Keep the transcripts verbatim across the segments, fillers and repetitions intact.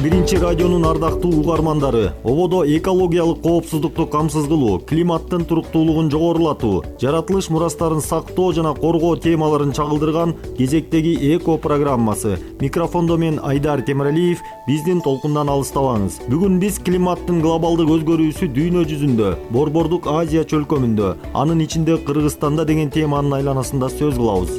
Биринчи радионун ардактуу угармандары, ободо экологиялык коопсуздукту камсыз кылуу, климаттын туруктуулугун жогорулатуу, жаратылыш мурастарын сактоо жана коргоо темаларын чагылдырган кезектеги эко программасы. Микрофондо мен Айдар Темиралиев. Биздин толкундан алыстабаңыз. Бүгүн биз климаттын глобалдык өзгөрүүсү дүйнө жүзүндө, Борбордук Азия чөлкөмүндө, анын ичинде Кыргызстанда деген теманын айланасында сөз кылабыз.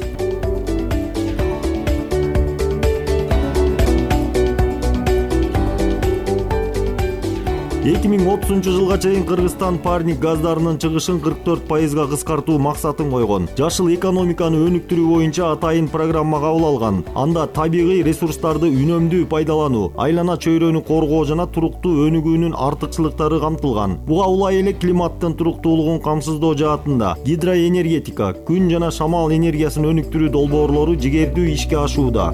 эки миң отузунчу жылга чейин Кыргызстан парник газдарынын чыгышын кырк төрт пайызга кыскартуу максатын койгон. Жашыл экономиканы өнүктүрүү боюнча атайын программа кабыл алган. Анда табигый ресурстарды үнөмдүү пайдалануу, айлана чөйрөнү коргоо жана туруктуу өнүгүүнүн артыкчылыктары камтылган. Буга улай эле климаттын туруктуулугун камсыздоо жаатында гидроэнергетика, күн жана шамал энергиясын өнүктүрүү долбоорлору жигердүү ишке ашууда.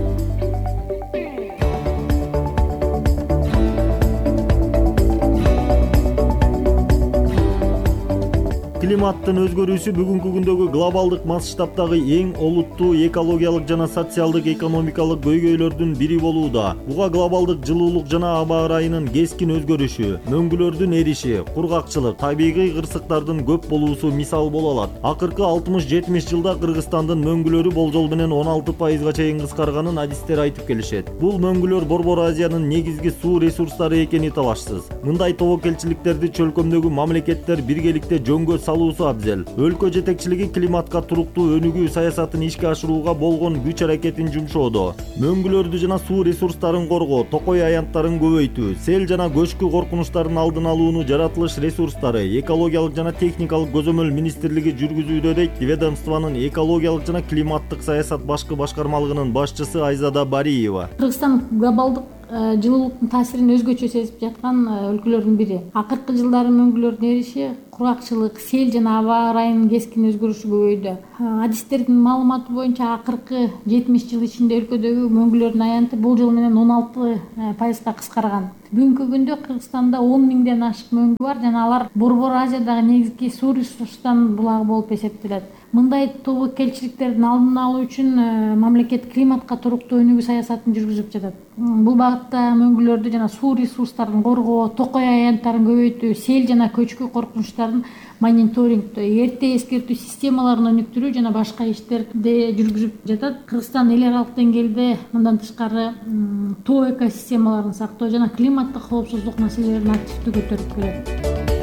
Климаттын өзгөрүүсү бүгүнкү күндөгү глобалдык масштабтагы эң олуттуу экологиялык жана социалдык экономикалык көйгөйлөрдүн бири болууда. Буга глобалдык жылуулук жана аба ырайынын кескин өзгөрүшү, мөңгүлөрдүн эриши, кургакчылык, табигый кырсыктардын көп болуусу мисал боло алат. Акыркы алтымыш жетимиш жылда Кыргызстандын мөңгүлөрү болжол менен он алты пайызга чейин кыскарганын адистер айтып келишет. Бул мөңгүлөр Борбор Азиянын негизги суу ресурстары экени талашсыз. Мындай тобокелчиликтерди чөлкөмдөгү мамлекеттер биргеликте жөнгө салуусу абзел. Өлкө жетекчилиги климатка туруктуу өнүгүү саясатын ишке ашырууга болгон күч аракетин жумшоодо. Мөңгүлөрдү жана суу ресурстарын коргоо, токой аянттарын көбөйтүү, сел жана көчкү коркунучтарын алдын алууну жаратылыш ресурстары, экологиялык жана техникалык көзөмөл министрлиги жүргүзүүдө дейт ведомствонун экологиялык жана климаттык саясат башкы башкармалыгынын башчысы Айзада Бариева. Кыргызстан глобалдык жылуулуктун таасирин өзгөчө сезип жаткан өлкөлөрдүн бири. Акыркы жылдары мөңгүлөрдүн эриши, кургакчылык, сел жана аба ырайынын кескин өзгөрүшү көбөйдү. Адистердин маалыматы боюнча акыркы жетимиш жыл ичинде өлкөдөгү мөңгүлөрдүн аянты болжол менен он алты пайызга кыскарган. Бүгүнкү күндө Кыргызстанда он миңден ашык мөңгү бар жана алар Борбор Азиядагы негизги суу ресурстарынын булагы болуп эсептелет. Мындай тобокелчиликтердин алдын алуу үчүн мамлекет климатка туруктуу өнүгүү саясатын жүргүзүп жатат. Бул багытта мөңгүлөрдү жана суу ресурстарын коргоо, токой аянттарын көбөйтүү, сел жана көчкү коркунучтарын мониторингдөө, эрте эскертүү системаларын өнүктүрүү жана башка иштерди жүргүзүп жатат. Кыргызстан эл аралык деңгээлде мындан тышкары тоо экосистемаларын сактоо жана климаттык коопсуздук маселелерин активдүү көтөрүп келет.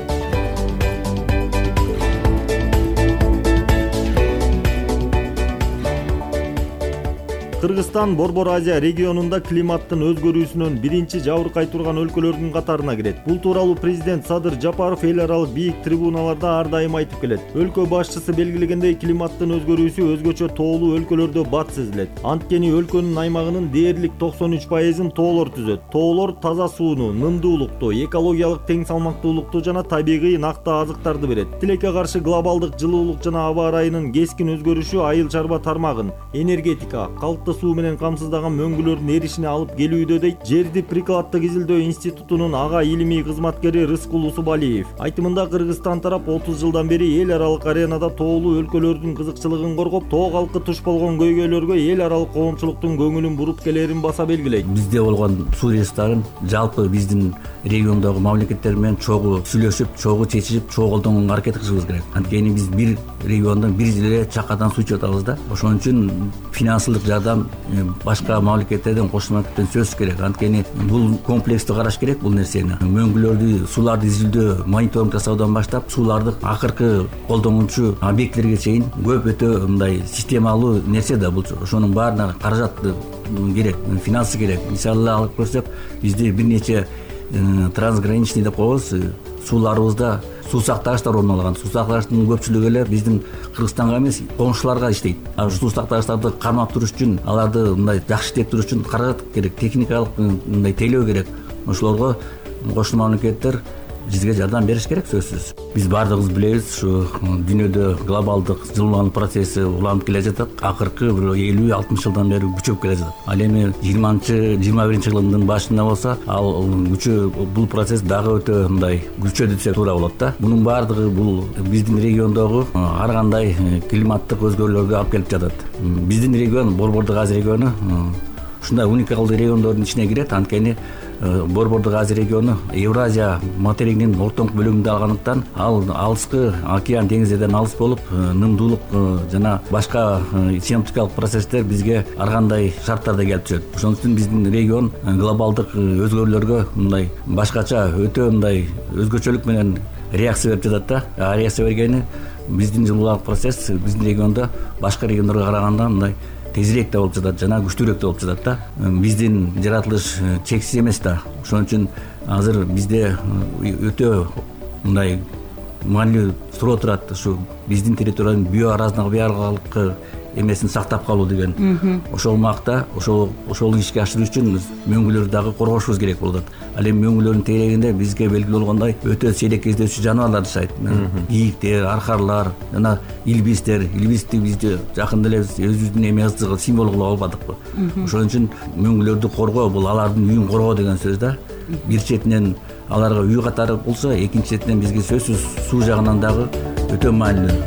Кыргызстан Борбор Азия регионунда климаттын өзгөрүүсүнөн биринчи жабыркай турган өлкөлөрдүн катарына кирет. Бул тууралуу президент Садыр Жапаров эл аралык бийик трибуналарда ар дайым айтып келет. Өлкө башчысы белгилегендей, климаттын өзгөрүүсү өзгөчө тоолуу өлкөлөрдө бат сезилет. Анткени өлкөнүн аймагынын дээрлик токсон үч пайызын тоолор түзөт. Тоолор таза сууну, нымдуулукту, экологиялык тең салмактуулукту жана табигый накта азыктарды берет. Тилекке каршы глобалдык жылуулук жана аба ырайынын кескин өзгөрүшү айыл чарба тармагын, энергетика, калкты суу менен камсыздаган мөңгүлөрдүн эришине алып келүүдө дейт Жерди прикладдык изилдөө институтунун ага илимий кызматкери Рыскул Усубалиев. Айтымында Кыргызстан тарап отуз жылдан бери эл аралык аренада тоолуу өлкөлөрдүн кызыкчылыгын коргоп, тоо калкы туш болгон көйгөйлөргө эл аралык коомчулуктун көңүлүн буруп келерин баса белгилейт. Бизде болгон суу ресурстарын жалпы биздин региондогу мамлекеттер менен чогуу сүйлөшүп, чогуу чечип, чогуу колдонгонго аракет кылышыбыз керек. Анткени биз бир региондон бир эле чакадан суу ичип атабыз да. Ошон үчүн финансылык жардам башка мамлекеттерден кошулмадан сөз керек. Анткени бул комплекстүү караш керек бул нерсени. Мөңгүлөрдү, сууларды изилдөө, мониторинг жасоодон баштап, сууларды акыркы колдонуучу объектилерге чейин көп өтө мындай системалуу нерсе да бул. Ошонун баарына каражат керек, финансы керек. Мисалы алып көрсөк, бизде бир нече трансграничный деп коебуз, сууларыбызда суу сактагычтар орнолгон. Суу сактагычтын көпчүлүгү эле биздин Кыргызстанга эмес, коңшуларга иштейт. А суу сактагычтарды кармап туруш үчүн, аларды мындай жакшы иштеп туруш үчүн каражат керек, техникалык мындай тейлөө керек. Ошолорго кошмо мамлекеттер бизге жардам бериш керек сөзсүз. Биз баардыгыбыз билебиз, ушу дүйнөдө глобалдык жылуулануу процесси уланып келе жатат. Акыркы бир элүү алтымыш жылдан бери күчөп келе жатат. Ал эми жыйырманчы жыйырма биринчи жылдын башында болсо, ал күчө бул процесс дагы өтө мындай күчөдү десек туура болот да. Мунун баардыгы бул биздин региондогу ар кандай климаттык өзгөрүүлөргө алып келип жатат. Биздин регион, Борбордук Азия региону ушундай уникалдуу региондордун ичине кирет. Анткени Борбордук Азия региону Евразия материгинин ортоңку бөлүгүндө алгандыктан ал алыскы океан деңиздерден алыс болуп, нымдуулук жана башка синоптикалык процесстер бизге ар кандай шарттарда келип түшөт. Ошон үчүн биздин регион глобалдык өзгөрүүлөргө мындай башкача, өтө мындай өзгөчөлүк менен реакция берип жатат да. А реакция бергени биздин жылуулук процесс биздин региондо башка региондорго караганда мындай тезирээк да болуп жатат жана күчтүүрөөк да болуп жатат да. Биздин жаратылыш чексиз эмес да. Ошон үчүн азыр бизде өтө мындай маанилүү суроо турат, ушу биздин территориянын биоразнообразиялык эмесин сактап калуу деген. Ошол маакта ошол ошол ишке ашыруу үчүн мөңгүлөрдү дагы коргошубуз керек болуп атат. Ал эми мөңгүлөрдүн тегерегинде бизге белгилүү болгондой өтө сейрек кездешүү жаныбарлар жашайт. Кийиктер, аркарлар жана илбистер. Илбисти биз жакында эле өзүбүздүн эмебизди символ кылып албадыкпы? Ошон үчүн мөңгүлөрдү коргоо бул алардын үйүн коргоо деген сөз да. Бир четинен аларга үй катары болсо, экинчи четинен бизге сөзсүз суу жагынан дагы өтө маанилүү.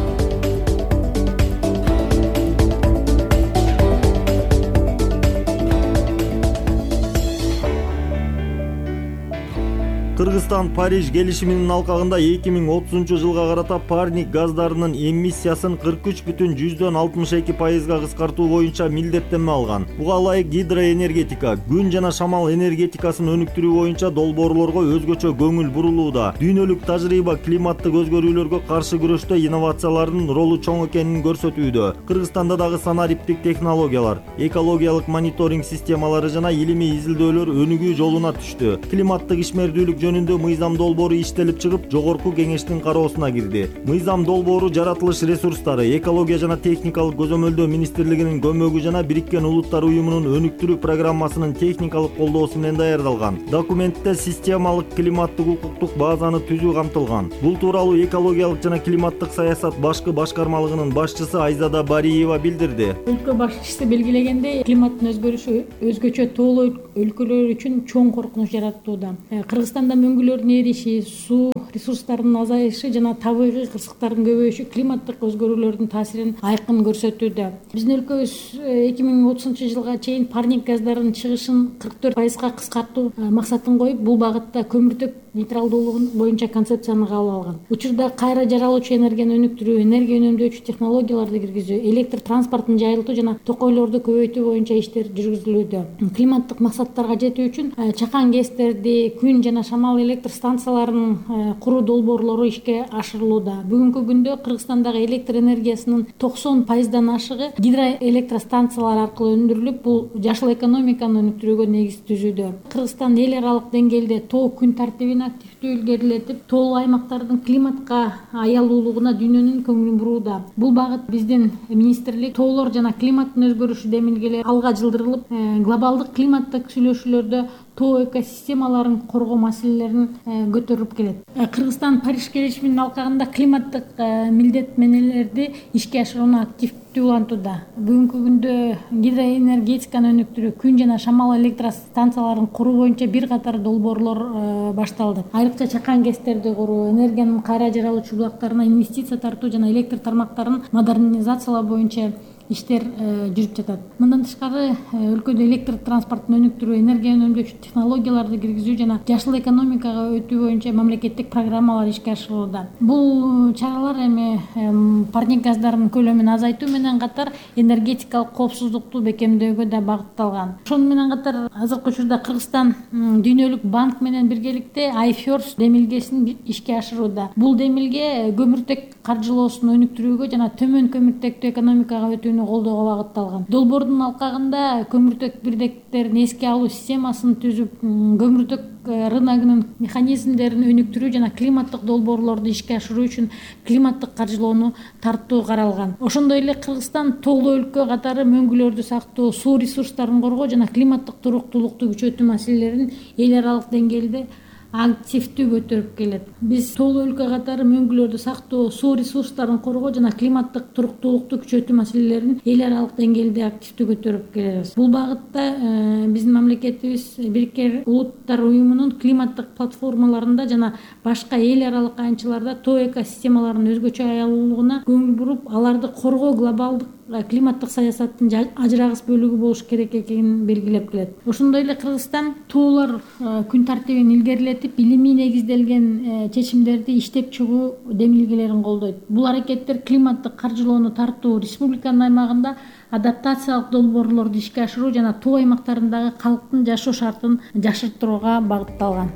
Кыргызстан Париж келишиминин алкагында эки миң отузунчу жылга карата парник газдарынын эмиссиясын кырк үч бүтүн жүздөн алтымыш эки пайызга кыскартуу боюнча милдеттенме алган. Буга ылайык гидроэнергетика, күн жана шамал энергетикасын өнүктүрүү боюнча долбоорлорго өзгөчө көңүл бурулууда. Дүйнөлүк тажрыйба климаттык өзгөрүүлөргө каршы күрөштө инновациялардын ролу чоң экенин көрсөтүүдө. Кыргызстанда дагы санариптик технологиялар, экологиялык мониторинг системалары жана илимий изилдөөлөр өнүгүү жолуна түштү. Климаттык ишмердүүлүк жөнүндө мыйзам долбоору иштелип чыгып, жогорку кеңештин кароосуна кирди. Мыйзам долбоору жаратылыш ресурстары, экология жана техникалык көзөмөлдөө министрлигинин көмөгү жана Бириккен Улуттар уюмунун өнүктүрүү программасынын техникалык колдоосу менен даярдалган. Документте системалык климаттык укуктук базаны түзүү камтылган. Бул тууралуу экологиялык жана климаттык саясат башкы башкармалыгынын башчысы Айзада Бариева билдирди. Өлкө башчысы белгилегендей, климаттын өзгөрүшү өзгөчө тоолуу өлкөлөр үчүн чоң коркунуч жаратууда. Кыргызстанда мөңгүлөрдүн эриши, суу ресурстарынын азайышы жана табигый кырсыктардын көбөйүшү климаттык өзгөрүүлөрдүн таасирин айкын көрсөтүүдө. Биздин өлкөбүз эки миң отузунчу жылга чейин парник газдарынын чыгышын кырк төрт пайызга кыскартуу максатын коюп, бул багытта көмүртөк нейтралдуулугун боюнча концепцияны кабыл алган. Учурда кайра жаралуучу энергияны өнүктүрүү, энергия үнөмдөөчү технологияларды киргизүү, электр транспортун жайылтуу жана токойлорду көбөйтүү боюнча иштер жүргүзүлүүдө. Климаттык максаттарга жетүү үчүн чакан гэстерди, күн жана шамал электр станцияларынын куруу долбоорлору ишке ашырылууда. Бүгүнкү күндө Кыргызстандагы электр энергиясынын токсон пайыздан ашыгы гидроэлектростанциялар аркылуу өндүрүлүп, бул жашыл экономиканы өнүктүрүүгө негиз түзүүдө. Кыргызстан эл аралык деңгээлде тоо күн тартибин активдүү илгерилетип, тоолуу аймактардын климатка аялуулугуна дүйнөнүн көңүлүн бурууда. Бул багыт биздин министрлик тоолор жана климаттын өзгөрүшү демилгелери алга жылдырылып, глобалдык климаттык сүйлөшүүлөрдө тоо экосистемаларын коргоо маселелерин көтөрүп келет. Кыргызстан Париж келишиминин алкагында климаттык милдеттенмелерди ишке ашырууну активдүү улантууда. Бүгүнкү күндө гидроэнергетиканы өнүктүрүү, күн жана шамал электростанцияларын куруу боюнча бир катар долбоорлор башталды. Айрыкча чакан гэстерди куруу, энергиянын кайра жаралуучу булактарына инвестиция тартуу жана электр тармактарын модернизациялоо боюнча иштер жүрүп жатат. Мындан тышкары өлкөдө электр транспортун өнүктүрүү, энергия үнөмдөөчү технологияларды киргизүү жана жашыл экономикага өтүү боюнча мамлекеттик программалар ишке ашырылууда. Бул чаралар эми парник газдарынын көлөмүн азайтуу менен катар энергетикалык коопсуздукту бекемдөөгө да багытталган. Ошону менен катар азыркы учурда Кыргызстан Дүйнөлүк банк менен биргеликте iFirst демилгесин ишке ашырууда. Бул демилге көмүртек каржылоосун өнүктүрүүгө жана төмөн көмүртектүү экономикага өтүүнү колдоого багытталган. Долбоордун алкагында көмүртек бирдектерин эске алуу системасын түзүп, көмүртек рыногунун механизмдерин өнүктүрүү жана климаттык долбоорлорду ишке ашыруу үчүн климаттык каржылоону тартуу каралган. Ошондой эле Кыргызстан тоолуу өлкө катары мөңгүлөрдү сактоо, суу ресурстарын коргоо жана климаттык туруктуулукту күчөтүү маселелерин эл аралык деңгээлде активдүү көтөрүп келет. Биз тоолуу өлкө катары мөңгүлөрдү сактоо, суу ресурстарын коргоо жана климаттык туруктуулукту күчөтүү маселелерин эл аралык деңгээлде активдүү көтөрүп келебиз. Бул багытта биздин мамлекетибиз Бириккен Улуттар уюмунун климаттык платформаларында жана башка эл аралык аянтчаларда тоо экосистемаларынын өзгөчө аялуулугуна көңүл буруп, аларды коргоо глобалдык климаттык саясаттын ажырагыс бөлүгү болуш керек экенин белгилеп келет. Ошондой эле Кыргызстан тоолор күн тартибин илгерилетип, илимий негизделген чечимдерди иштеп чыгуу демилгелерин колдойт. Бул аракеттер климаттык каржылоону тартуу, республиканын аймагында адаптациялык долбоорлорду ишке ашыруу жана тоо аймактарындагы калктын жашоо шартын жакшыртууга багытталган.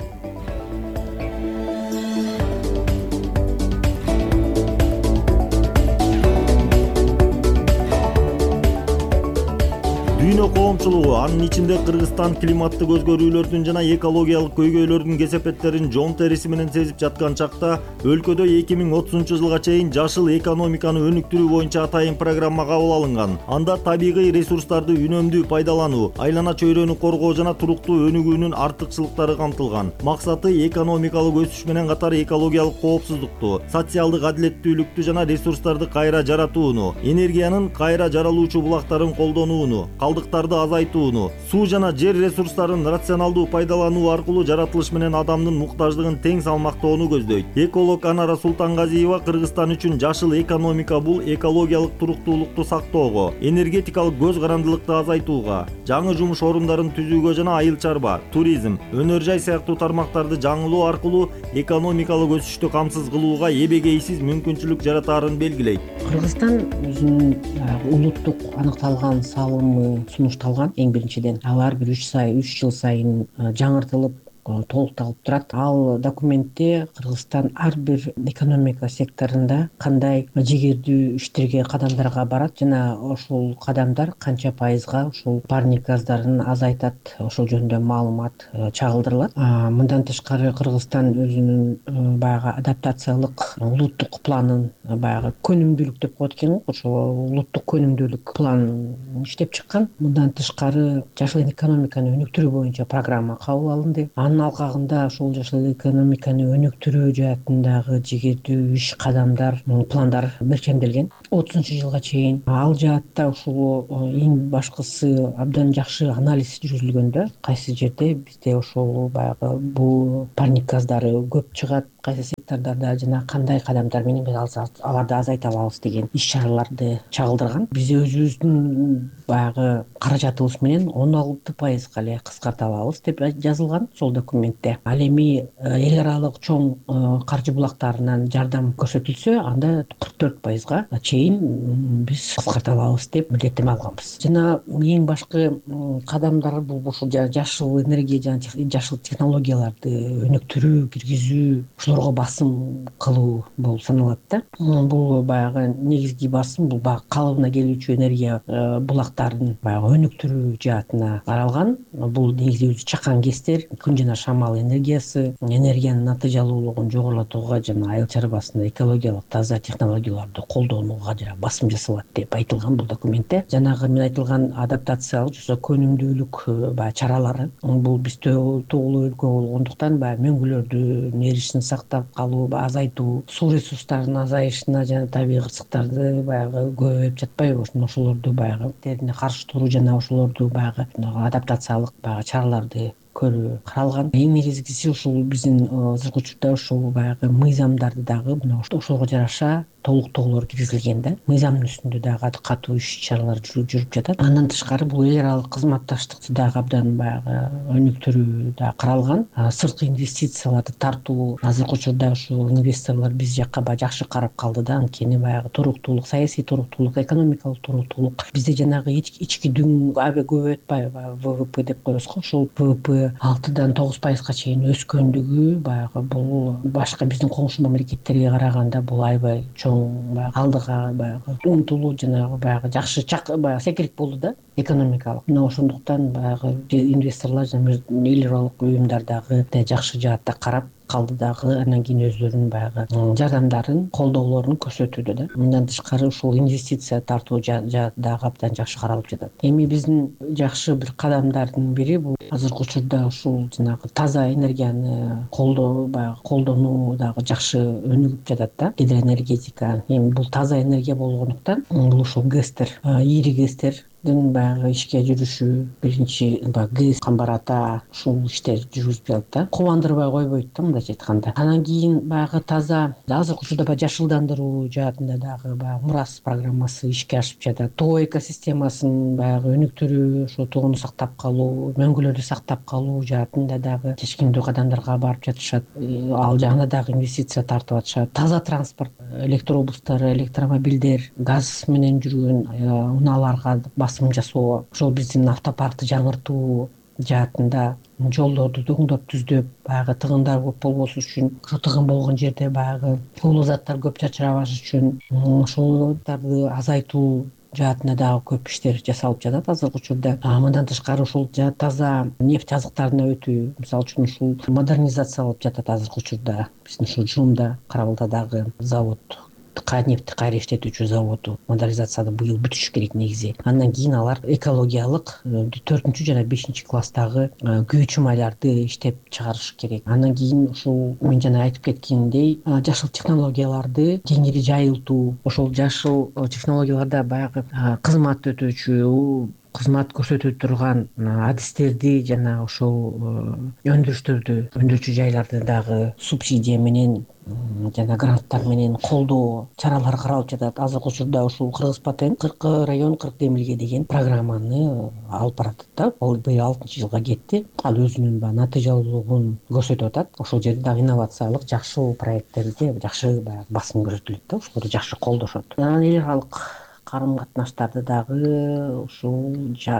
Дүйнө коомчулугу, анын ичинде Кыргызстан климаттык өзгөрүүлөрдүн жана экологиялык көйгөйлөрдүн кесепеттерин жон териси менен сезип жаткан чакта, өлкөдө эки миң отузунчу жылга чейин жашыл экономиканы өнүктүрүү боюнча атайын программа кабыл алынган. Анда табигый ресурстарды үнөмдүү пайдалануу, айлана чөйрөнү коргоо жана туруктуу өнүгүүнүн артыкчылыктары камтылган. Максаты экономикалык өсүш менен катар экологиялык коопсуздукту, социалдык адилеттүүлүктү жана ресурстарды кайра жаратууну, энергиянын кайра жаралуучу булактарын колдонууну, калдыктарды азайтууну, суу жана жер ресурстарын рационалдуу пайдалануу аркылуу жаратылыш менен адамдын муктаждыгын тең салмактоону көздөйт. Эколог Анара Султангазиева Кыргызстан үчүн жашыл экономика бул экологиялык туруктуулукту сактоого, энергетикалык көз карандылыкты азайтууга, жаңы жумуш орундарын түзүүгө жана айыл чарба, туризм, өнөр жай сыяктуу тармактарды жаңылоо аркылуу экономикалык өсүштү камсыз кылууга эбегейсиз мүмкүнчүлүк жаратаарын белгилейт. Кыргызстан өзүнүн улуттук аныкталган салымы сунушталган. Эң биринчиден ал ар бир үч сай үч жыл сайын жаңыртылып толукталып турат. Ал документте Кыргызстан ар бир экономика секторунда кандай жигердүү иштерге, кадамдарга барат жана ошол кадамдар канча пайызга ушул парник газдарын азайтат, ошол жөнүндө маалымат чагылдырылат. Мындан тышкары Кыргызстан өзүнүн баягы адаптациялык улуттук планын, баягы көнүмдүүлүк деп коет экен, ошол улуттук көнүмдүүлүк планын иштеп чыккан. Мындан тышкары жашыл экономиканы өнүктүрүү боюнча программа кабыл алынды. Анын алкагында ошол жашыл экономиканы өнүктүрүү жаатындагы жигердүү иш, кадамдар, пландар берчемделген. отузунчу жылга чейин ал жаатта ушул эң башкысы абдан жакшы анализ жүргүзүлгөндө, кайсы жерде бизде ошол баягы бул парник газдары көп чыгат, кайсы сектордордо жана кандай кадамдар менен биз аларды азайта алабыз деген иш чараларды чагылдырган. Биз өзүбүздүн баягы каражатыбыз менен он алты пайызга эле кыскарта алабыз деп жазылган ошол документте. Ал эми эл аралык чоң каржы булактарынан жардам көрсөтүлсө, анда кырк төрт пайызга чейин биз кыскарта алабыз деп милдеттеме алганбыз. Жана эң башкы кадамдар бул ушул жашыл энергия жана жашыл технологияларды өнүктүрүү, киргизүү, ошолорго басым кылуу болуп саналат да. Бул баягы негизги басым бул баягы калыбына келүүчү энергия булактарын баягы өнүктүрүү жаатына каралган. Бул негизи чакан кестер, күн жана шамал энергиясы, энергиянын натыйжалуулугун жогорулатууга жана айыл чарбасында экологиялык таза технологияларды колдонууга жана басым жасалат деп айтылган бул документте. Жанагы мен айтылган адаптациялык жана көнүмдүүлүк баягы чаралары, бул биз тоолуу өлкө болгондуктан баягы мөңгүлөрдүн эришин сактап калуу, азайтуу, суу ресурстарынын азайышына жана табигый кырсыктарды баягы көбөйүп жатпайбы, ошолорду баягы терине каршы туруу жана ошолорду баягы адаптациялык баягы чараларды көрүү каралган. Эң негизгиси ушул биздин азыркы учурда ушул баягы мыйзамдарды дагы мына ошого жараша толуктоолор киргизилген да. Мыйзамдын үстүндө дагы катуу иш чаралар жүрүп жатат. Андан тышкары бул эл аралык кызматташтыкты дагы абдан баягы өнүктүрүү да каралган. Сырткы инвестицияларды тартуу, азыркы учурда ушул инвесторлор биз жакка баягы жакшы карап калды да, анткени баягы туруктуулук, саясий туруктуулук, экономикалык туруктуулук бизде жанагы ички дүң аябай көбөйүп атпайбы, вэ вэ пэ деп коебуз го. Ушул вэ вэ пэ алтыдан тогуз пайызга чейин өскөндүгү баягы бул башка биздин коңшу мамлекеттерге караганда бул аябай чоң алдыга баягы умтулуу жана баягы жакшы баягы секирик болду да экономикалык. Мына ошондуктан баягы инвесторлор жана эл аралык уюмдар дагы жакшы жаатта карап калды дагы, анан кийин өздөрүнүн баягы жардамдарын, колдоолорун көрсөтүүдө да. Мындан тышкары ушул инвестиция тартуу дагы абдан жакшы каралып жатат. Эми биздин жакшы бир кадамдардын бири бул азыркы учурда ушул жанагы таза энергияны колдоо, баягы колдонуу дагы жакшы өнүгүп жатат да. Гидроэнергетика. Эми бул таза энергия болгондуктан бул ушул гэстер, ири гэстер, баягы ишке жүрүшү, биринчи баягы гэс, камбар ата ушул иштер жүргүзүп жатат да, кубандырбай койбойт да, мындайча айтканда. Анан кийин баягы таза азыркы учурда баягы жашылдандыруу жаатында дагы баягы мурас программасы ишке ашып жатат. Тоо экосистемасын баягы өнүктүрүү, ошо тоону сактап калуу, мөңгүлөрдү сактап калуу жаатында дагы чечкиндүү кадамдарга барып жатышат. Ал жагына дагы инвестиция тартып атышат. Таза транспорт, электробустар, электромобилдер, газ менен жүргөн унааларга басым жасоо, ошол биздин автопаркты жаңыртуу жаатында жолдорду оңдоп түздөп, баягы тыгындар көп болбош үчүн, ошо тыгын болгон жерде баягы уулуу заттар көп чачырабаш үчүн ошолорду азайтуу жаатында дагы көп иштер жасалып жатат азыркы учурда. Мындан тышкары ушул таза нефть азыктарына өтүү, мисалы үчүн ушул модернизацияланып жатат азыркы учурда. Биздин ушул Жумда, Карабалдадагы завод, нефтти кайра иштетүүчү заводу модернизацияны быйыл бүтүшү керек негизи. Андан кийин алар экологиялык төртүнчү жана бешинчи класстагы күйүүчү майларды иштеп чыгарышы керек. Андан кийин ушул мен жана айтып кеткендей жашыл технологияларды кеңири жайылтуу, ошол жашыл технологияларда баягы кызмат өтөөчү, кызмат көрсөтө турган адистерди жана ошол өндүрүштөрдү, өндүрүүчү жайларды дагы субсидия менен жана гранттар менен колдоо чаралары каралып жатат. Азыркы учурда ушул Кыргыз патент кырк район кырк демилге деген программаны алып баратат да. Ал быйыл алтынчы жылга кетти. Ал өзүнүн баягы натыйжалуулугун көрсөтүп атат. Ошол жерде дагы инновациялык жакшы проекттерге жакшы баягы басым көрсөтүлөт да, ошолорду жакшы колдошот. Анан эл аралык карым-катнаштарды дагы ушул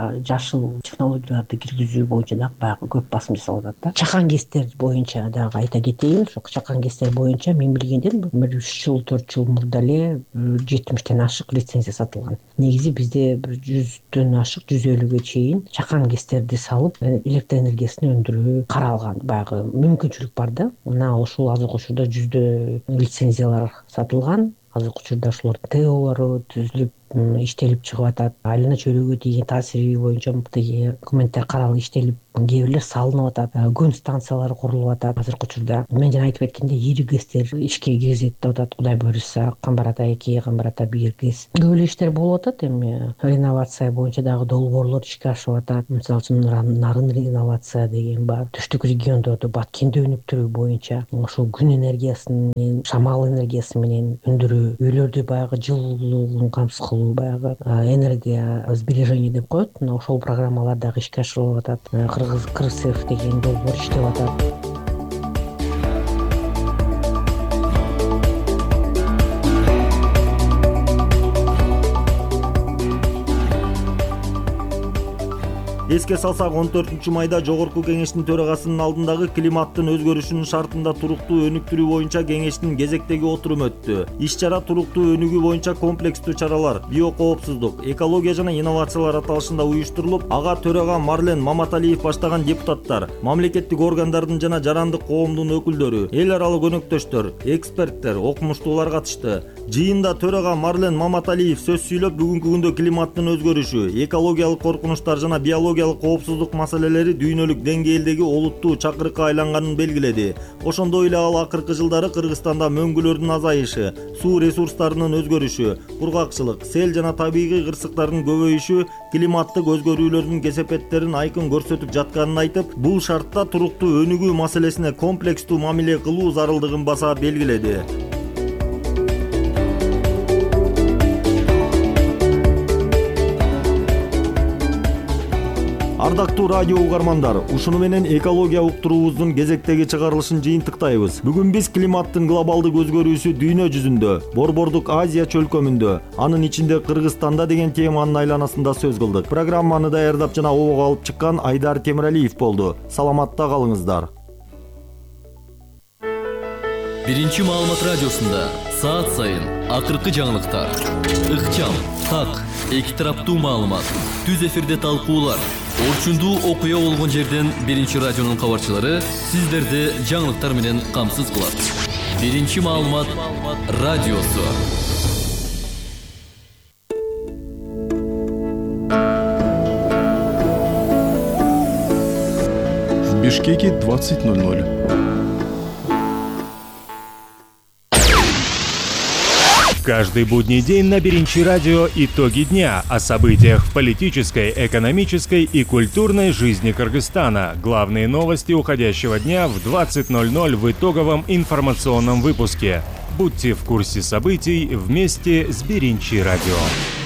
жашыл технологияларды киргизүү боюнча дагы баягы көп басым жасалып атат да. Чакан кестер боюнча дагы айта кетейин. Ошо чакан кестер боюнча мен билгенден бир үч жыл төрт жыл мурда эле жетимиштен ашык лицензия сатылган. Негизи бизде бир жүздөн ашык, жүз элүүгө чейин чакан кестерди салып электр энергиясын өндүрүү каралган баягы мүмкүнчүлүк бар да. Мына ошол азыркы учурда жүздө лицензиялар сатылган. Азыркы учурда ошолор теоолору түзүлүп иштелип чыгып атат. Айлана чөйрөгө тийген таасири боюнча документтер каралып иштелип, кээ бирлер салынып атат. Күн станциялары курулуп атат. Азыркы учурда мен жана айтып кеткендей ири гэстер ишке киргизилет деп атат. Кудай буйруса, Камбар ата эки, Камбар ата бир гэс. Көп эле иштер болуп атат. Эми реновация боюнча дагы долбоорлор ишке ашып атат. Мисалы үчүн нарын реновация деген бар. Түштүк региондорду Баткенди өнүктүрүү боюнча ошол күн энергиясы менен, шамал энергиясы менен өндүрүү, үйлөрдү баягы жылуулугун камсыз кылуу, баягы энергия сбережение деп коет. Ошол программалар дагы ишке ашырылып атат. Кыргыз КРСФ деген долбоор иштеп атат. Эске салсак, он төртүнчү майда Жогорку кеңештин төрагасынын алдындагы климаттын өзгөрүшүнүн шартында туруктуу өнүктүрүү боюнча кеңештин кезектеги отуруму өттү. Иш-чара туруктуу өнүгүү боюнча комплекстүү чаралар, биокоопсуздук, экология жана инновациялар аталышында уюштурулуп, ага төрага Марлен Маматалиев баштаган депутаттар, мамлекеттик органдардын жана жарандык коомдун өкүлдөрү, эл аралык өнөктөштөр, эксперттер, окумуштуулар катышты. Жыйында төрага Марлен Маматалиев сөз сүйлөп, бүгүнкү күндө климаттын өзгөрүшү, экологиялык коркунучтар жана биология коопсуздук маселелери дүйнөлүк деңгээлдеги олуттуу чакырыкка айланганын белгиледи. Ошондой эле ал акыркы жылдары Кыргызстанда мөңгүлөрдүн азайышы, суу ресурстарынын өзгөрүшү, кургакчылык, сел жана табигый кырсыктардын көбөйүшү климаттык өзгөрүүлөрдүн кесепеттерин айкын көрсөтүп жатканын айтып, бул шартта туруктуу өнүгүү маселесине комплекстүү мамиле кылуу зарылдыгын баса белгиледи. Ардактуу радио угармандар, ушуну менен экология уктуруубуздун кезектеги чыгарылышын жыйынтыктайбыз. Бүгүн биз климаттын глобалдык өзгөрүүсү дүйнө жүзүндө, Борбордук Азия чөлкөмүндө, анын ичинде Кыргызстанда деген теманын айланасында сөз кылдык. Программаны даярдап жана обого алып чыккан Айдар Темиралиев болду. Саламатта калыңыздар. Биринчи маалымат радиосунда саат сайын акыркы жаңылыктар, ыкчам, так, эки тараптуу маалымат, түз эфирде талкуулар, орчундуу окуя болгон жерден биринчи радионун кабарчылары сиздерди жаңылыктар менен камсыз кылат. Биринчи маалымат радиосу. В Бишкеке двадцать ноль ноль. Каждый будний день на Беринчи радио итоги дня о событиях в политической, экономической и культурной жизни Кыргызстана. Главные новости уходящего дня в двадцать ноль ноль в итоговом информационном выпуске. Будьте в курсе событий вместе с Беринчи радио.